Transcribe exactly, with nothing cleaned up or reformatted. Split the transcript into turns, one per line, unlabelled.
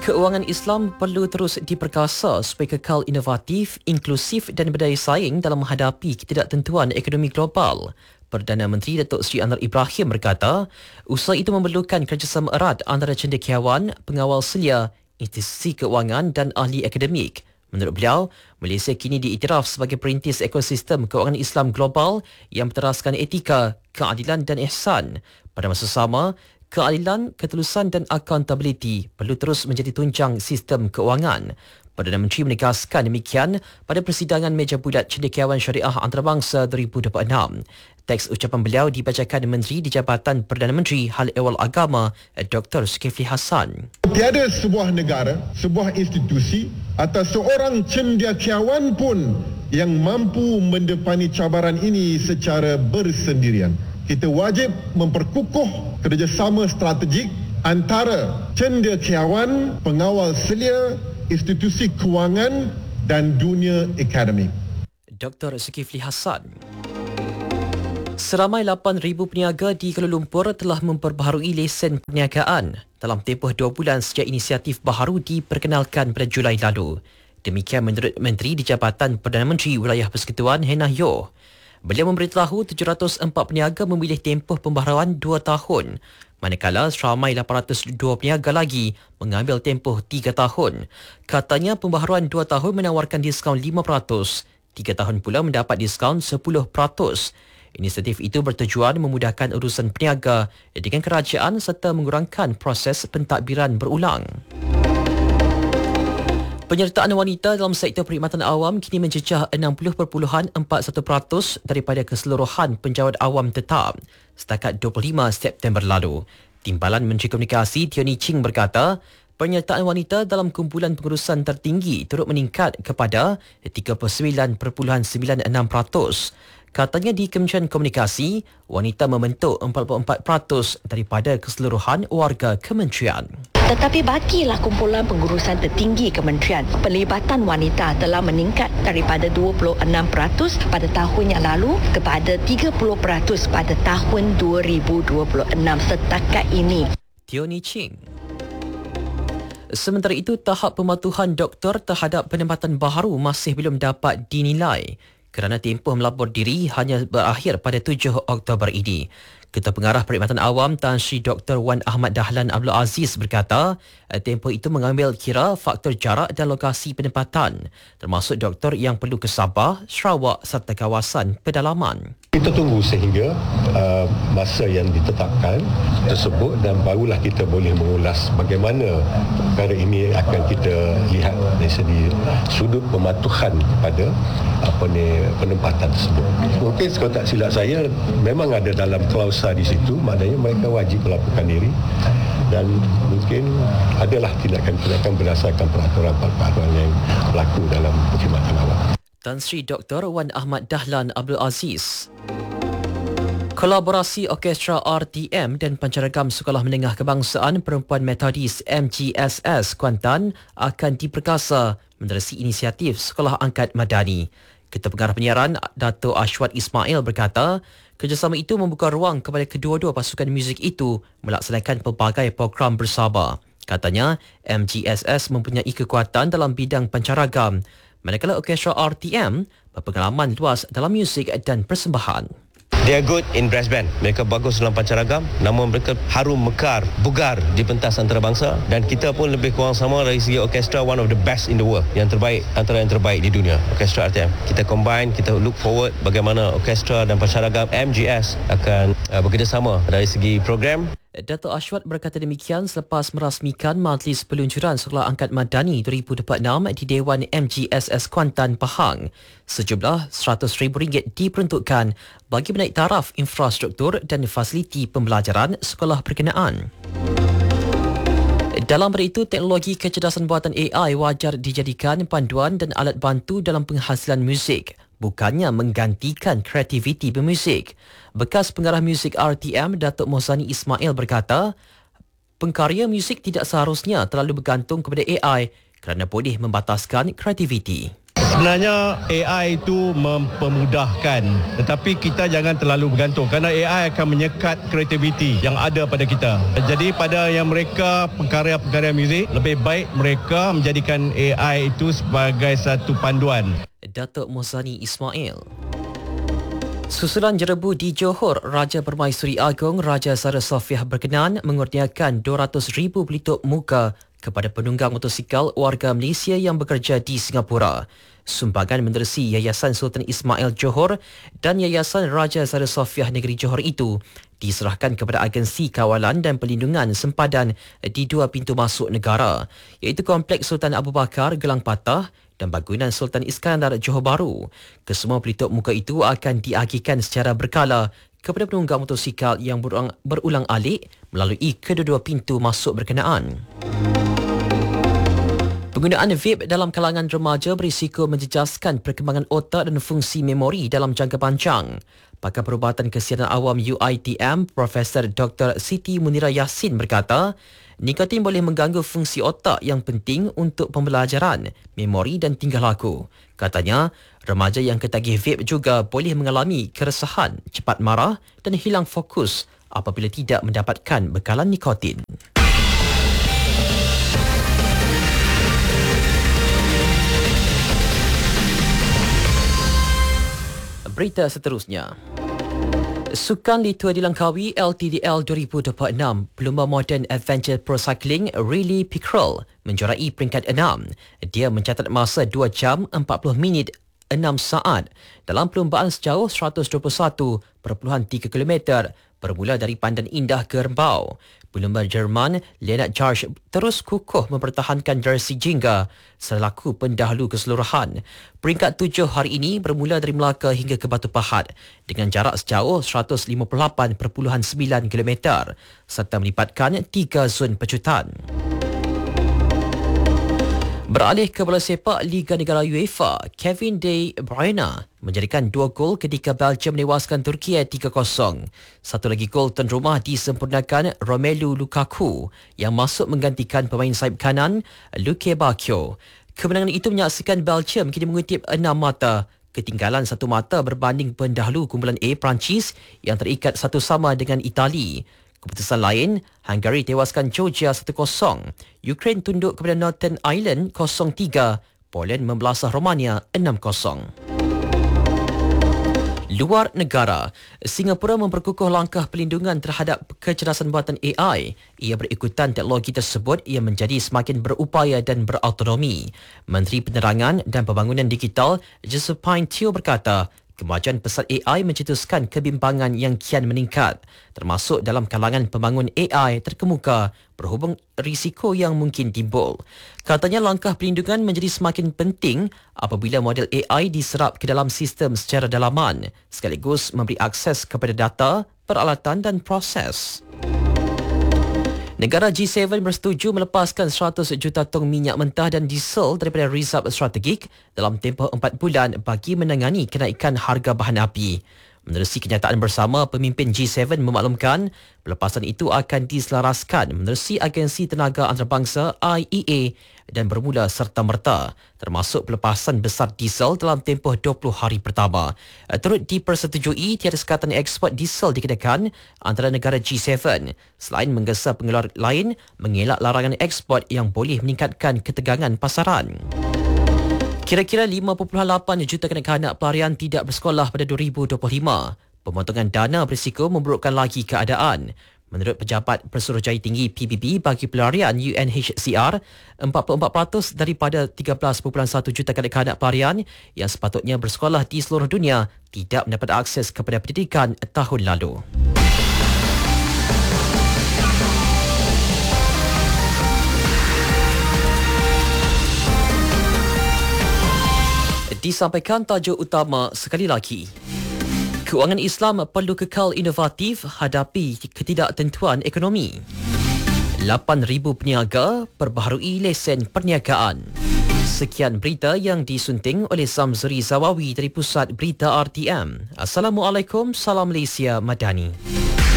Keuangan Islam perlu terus diperkasa supaya kekal inovatif, inklusif dan berdaya saing dalam menghadapi ketidaktentuan ekonomi global. Perdana Menteri Datuk Seri Anwar Ibrahim berkata, usaha itu memerlukan kerjasama erat antara cendekiawan, pengawal selia, institusi keuangan dan ahli akademik. Menurut beliau, Malaysia kini diiktiraf sebagai perintis ekosistem keuangan Islam global yang berteraskan etika, keadilan dan ihsan. Pada masa sama, keadilan, ketulusan dan accountability perlu terus menjadi tunjang sistem keuangan. Perdana Menteri menegaskan demikian pada persidangan meja bulat cendekiawan syariah antarabangsa dua ribu dua puluh enam. Teks ucapan beliau dibacakan Menteri di Jabatan Perdana Menteri Hal Ehwal Agama Doktor Zulkifli Hassan.
Tiada sebuah negara, sebuah institusi atau seorang cendekiawan pun yang mampu mendepani cabaran ini secara bersendirian. Kita wajib memperkukuh kerjasama strategik antara cendekiawan, pengawal selia, institusi kewangan dan dunia akademik.
Doktor Zulkifli Hassan. Seramai lapan ribu peniaga di Kuala Lumpur telah memperbaharui lesen perniagaan dalam tempoh dua bulan sejak inisiatif baharu diperkenalkan pada Julai lalu. Demikian menurut Menteri di Jabatan Perdana Menteri Wilayah Persekutuan Hannah Yeoh. Beliau memberitahu tujuh ratus empat peniaga memilih tempoh pembaharuan dua tahun, manakala seramai lapan ratus dua peniaga lagi mengambil tempoh tiga tahun. Katanya pembaharuan dua tahun menawarkan diskaun lima peratus, tiga tahun pula mendapat diskaun sepuluh peratus. Inisiatif itu bertujuan memudahkan urusan peniaga dengan kerajaan serta mengurangkan proses pentadbiran berulang. Penyertaan wanita dalam sektor perkhidmatan awam kini mencecah enam puluh perpuluhan empat satu peratus daripada keseluruhan penjawat awam tetap setakat dua puluh lima September lalu. Timbalan Menteri Komunikasi Tioni Ching berkata, penyertaan wanita dalam kumpulan pengurusan tertinggi turut meningkat kepada tiga puluh sembilan perpuluhan sembilan enam peratus. Katanya di Kementerian Komunikasi, wanita membentuk empat puluh empat peratus daripada keseluruhan warga kementerian.
Tetapi bagilah kumpulan pengurusan tertinggi kementerian, pelibatan wanita telah meningkat daripada dua puluh enam peratus pada tahun yang lalu kepada tiga puluh peratus pada tahun dua ribu dua puluh enam setakat ini.
Tioni Ching. Sementara itu, tahap pematuhan doktor terhadap penempatan baharu masih belum dapat dinilai kerana tempoh melapor diri hanya berakhir pada tujuh Oktober ini. Ketua Pengarah Perkhidmatan Awam Tan Sri Doktor Wan Ahmad Dahlan Abdul Aziz berkata, tempoh itu mengambil kira faktor jarak dan lokasi penempatan, termasuk doktor yang perlu ke Sabah, Sarawak serta kawasan pedalaman.
Kita tunggu sehingga uh, masa yang ditetapkan tersebut dan barulah kita boleh mengulas bagaimana perkara ini akan kita lihat dari segi sudut pematuhan kepada apa ni penempatan tersebut. Mungkin kalau tak silap saya memang ada dalam klausa di situ, maknanya mereka wajib melaporkan diri dan mungkin adalah tindakan-tindakan berdasarkan peraturan-peraturan yang berlaku dalam perkhidmatan awam.
Tan Sri Doktor Wan Ahmad Dahlan Abdul Aziz. Kolaborasi Orkestra R T M dan Pancaragam Sekolah Menengah Kebangsaan Perempuan Metodis M G S S Kuantan akan diperkasa menerusi inisiatif Sekolah Angkat Madani. Ketua Pengarah Penyiaran Dato' Ashwat Ismail berkata, kerjasama itu membuka ruang kepada kedua-dua pasukan muzik itu melaksanakan pelbagai program bersama. Katanya, M G S S mempunyai kekuatan dalam bidang pancaragam, manakala Orkestra R T M berpengalaman luas dalam muzik dan persembahan.
They are good in brass band. Mereka bagus dalam pancaragam, namun mereka harum mekar, bugar di pentas antarabangsa, dan kita pun lebih kurang sama dari segi orkestra, one of the best in the world, yang terbaik antara yang terbaik di dunia, Orkestra R T M. Kita combine, kita look forward bagaimana orkestra dan pancaragam M G S akan uh, bekerjasama dari segi program.
Dato' Ashwat berkata demikian selepas merasmikan Majlis Peluncuran Sekolah Angkat Madani dua ribu dua puluh enam di Dewan M G S S Kuantan, Pahang. Sejumlah seratus ribu ringgit diperuntukkan bagi menaik taraf infrastruktur dan fasiliti pembelajaran sekolah berkenaan. Dalam pada itu, teknologi kecerdasan buatan A I wajar dijadikan panduan dan alat bantu dalam penghasilan muzik, bukannya menggantikan kreativiti bermuzik. Bekas pengarah muzik R T M Datuk Mohsani Ismail berkata, pengkarya muzik tidak seharusnya terlalu bergantung kepada A I kerana boleh membataskan kreativiti.
Sebenarnya A I itu mempermudahkan, tetapi kita jangan terlalu bergantung kerana A I akan menyekat kreativiti yang ada pada kita. Jadi pada yang mereka pengkarya-pengkarya muzik, lebih baik mereka menjadikan A I itu sebagai satu panduan.
Datuk Mozani Ismail. Susulan jerebu di Johor, Raja Permaisuri Agong Raja Sara Sofiah berkenan mengurniakan dua ratus ribu pelitup muka kepada penunggang motosikal warga Malaysia yang bekerja di Singapura. Sumbangan menerusi Yayasan Sultan Ismail Johor dan Yayasan Raja Sara Sofiah Negeri Johor itu diserahkan kepada Agensi Kawalan dan Perlindungan Sempadan di dua pintu masuk negara, iaitu Kompleks Sultan Abu Bakar, Gelang Patah dan Bangunan Sultan Iskandar, Johor Bahru. Kesemua pelitup muka itu akan diagihkan secara berkala kepada penunggang motosikal yang berulang, berulang alik melalui kedua-dua pintu masuk berkenaan. Penggunaan vape dalam kalangan remaja berisiko menjejaskan perkembangan otak dan fungsi memori dalam jangka panjang. Pakar Perubatan Kesianan Awam U I T M, Profesor Doktor Siti Munira Yassin berkata, nikotin boleh mengganggu fungsi otak yang penting untuk pembelajaran, memori dan tingkah laku. Katanya, remaja yang ketagih vape juga boleh mengalami keresahan, cepat marah dan hilang fokus apabila tidak mendapatkan bekalan nikotin. Berita seterusnya. Sukan Litua dilangkaui L T D L dua ribu dua puluh enam, Pelumba Modern Adventure Pro Cycling Riley Pickrell menjuarai peringkat enam. Dia mencatat masa dua jam empat puluh minit enam saat dalam perlumbaan sejauh seratus dua puluh satu perpuluhan tiga kilometer bermula dari Pandan Indah ke Rembau. Pelumba Jerman Leonard George terus kukuh mempertahankan jersey jingga selaku pendahulu keseluruhan. Peringkat tujuh hari ini bermula dari Melaka hingga ke Batu Pahat dengan jarak sejauh seratus lima puluh lapan perpuluhan sembilan kilometer serta melibatkan tiga zon pecutan. Beralih ke bola sepak Liga Negara UEFA, Kevin De Bruyne menjadikan dua gol ketika Belgium menewaskan Turki tiga kosong. Satu lagi gol tuan rumah disempurnakan Romelu Lukaku yang masuk menggantikan pemain sayap kanan Luke Bacchio. Kemenangan itu menyaksikan Belgium kini mengutip enam mata, ketinggalan satu mata berbanding pendahulu kumpulan A Perancis yang terikat satu sama dengan Itali. Keputusan lain, Hungary tewaskan Georgia satu kosong, Ukraine tunduk kepada Northern Ireland kosong tiga, Poland membelasah Romania enam kosong. Luar negara, Singapura memperkukuh langkah pelindungan terhadap kecerdasan buatan A I. Ia berikutan teknologi tersebut yang menjadi semakin berupaya dan berautonomi. Menteri Penerangan dan Pembangunan Digital Josephine Teo berkata, kemajuan pesat A I mencetuskan kebimbangan yang kian meningkat, termasuk dalam kalangan pembangun A I terkemuka berhubung risiko yang mungkin timbul. Katanya langkah perlindungan menjadi semakin penting apabila model A I diserap ke dalam sistem secara dalaman, sekaligus memberi akses kepada data, peralatan dan proses. Negara G tujuh bersetuju melepaskan seratus juta tong minyak mentah dan diesel daripada reserve strategik dalam tempoh empat bulan bagi menangani kenaikan harga bahan api. Menerusi kenyataan bersama, pemimpin G tujuh memaklumkan pelepasan itu akan diselaraskan menerusi Agensi Tenaga Antarabangsa I E A dan bermula serta-merta, termasuk pelepasan besar diesel dalam tempoh dua puluh hari pertama. Turut dipersetujui tiada sekatan ekspor diesel dikenakan antara negara G tujuh, selain menggesa pengeluar lain mengelak larangan ekspor yang boleh meningkatkan ketegangan pasaran. Kira-kira lima perpuluhan lapan juta kanak-kanak pelarian tidak bersekolah pada dua ribu dua puluh lima. Pemotongan dana berisiko memburukkan lagi keadaan. Menurut Pejabat Pesuruhjaya Tinggi P B B bagi pelarian U N H C R, empat puluh empat peratus daripada tiga belas perpuluhan satu juta kanak-kanak pelarian yang sepatutnya bersekolah di seluruh dunia tidak mendapat akses kepada pendidikan tahun lalu. Disampaikan tajuk utama sekali lagi. Kewangan Islam perlu kekal inovatif hadapi ketidaktentuan ekonomi. lapan ribu peniaga perbaharui lesen perniagaan. Sekian berita yang disunting oleh Samzuri Zawawi dari Pusat Berita R T M. Assalamualaikum, salam Malaysia Madani.